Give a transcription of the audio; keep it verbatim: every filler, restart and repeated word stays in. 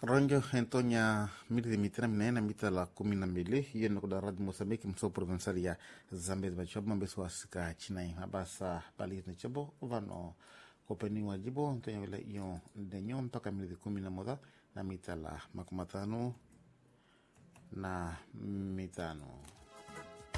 Rangi Antonia mili mitena minena mita la kumi na mbili hiyo ni kuda Radio Mozambique mso provincial ya Zambezi bachobu mambesu wa sika chinai habasa bali ni chabo vano kopeni wajibo Antonia wile iyo ndenyo mpaka mili kumi na moda na mita la makumatano na mitano.